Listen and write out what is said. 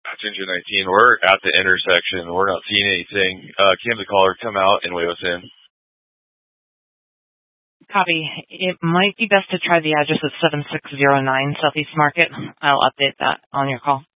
Ginger 19. We're at the intersection. We're not seeing anything. Can the caller come out and wave us in? Copy. It might be best to try the address at 7609 Southeast Market. I'll update that on your call.